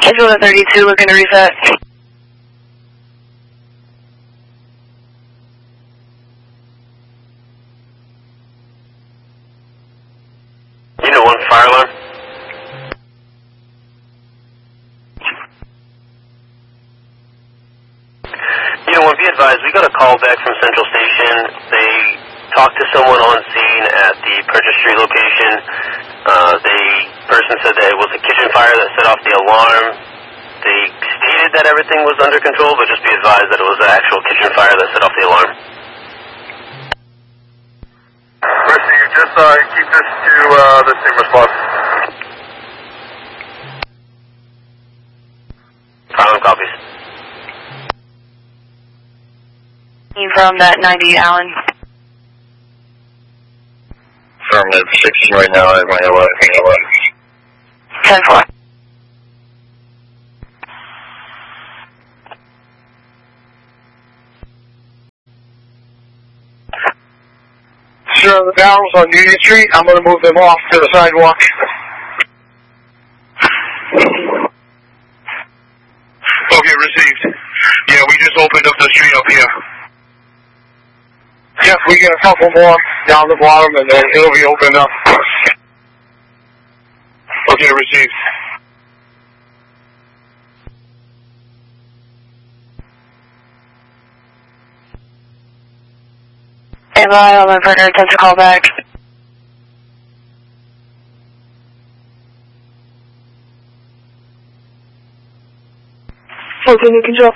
Schedule at 32, looking to reset. Unit 1, fire alarm. Unit 1, be advised, we got a call back from Central Station. They talked to someone on scene at the Purchase Street location. The person said that it was a kitchen fire that set off the alarm. They stated that everything was under control, but just be advised that it was an actual kitchen fire that set off the alarm. Mercy, you just keep this to the team response. Problem copies. From that 90, Allen. Affirmative, 16 right now, I have my 10-4. Sure, the barrels on Union Street, I'm going to move them off to the sidewalk. Okay, received. Yeah, we just opened up the street up here. Yep, we get a couple more down the bottom and then it'll be opened up. Okay, received. Am I on my partner? Attempt to call back. Continue control.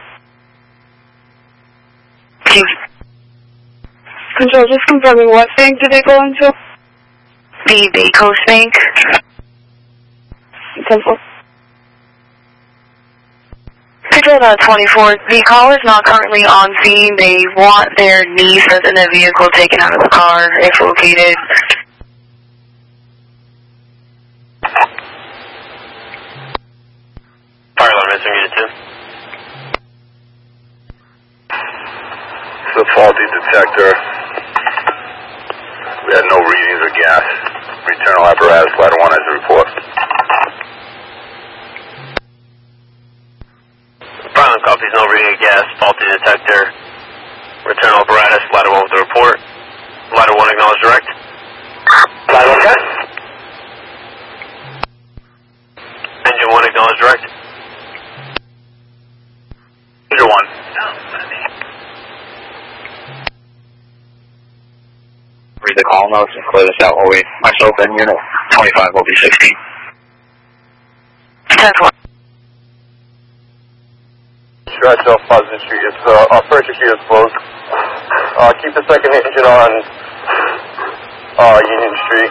Control, just confirming what bank did they go into? The Coast Bank. 10-4. Control 24. The caller's not currently on scene. They want their niece that's in the vehicle taken out of the car if located. Fire alarm, answer Unit 2. It's a faulty detector. We had no readings of gas. Internal apparatus, ladder 1 has a report. Problem copies, no reading of gas, faulty detector. Return apparatus, ladder 1 with the report. Ladder 1 acknowledge direct. Ladder 1 gas. Engine 1 acknowledge direct. Engine 1. Read the call notes and clear this out while we, myself and Unit 25 will be 16. 10-4. Stretch off Pleasant Street. It's, our Purchase Street is closed. Keep the second engine on, Union Street.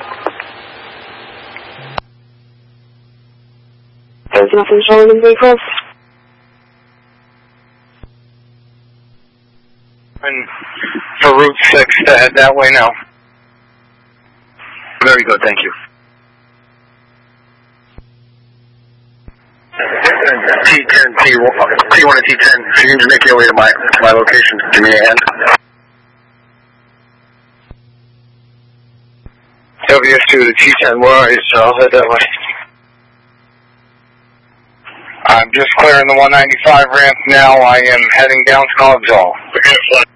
There's nothing showing in vehicles. And for Route 6 to head that way now. Very good, thank you. T10, T1 and T10, if you can just make your way to my location, give me a hand. WS2 to T10, where are you, so I'll head that way. I'm just clearing the 195 ramp now. I am heading down to Cogsall.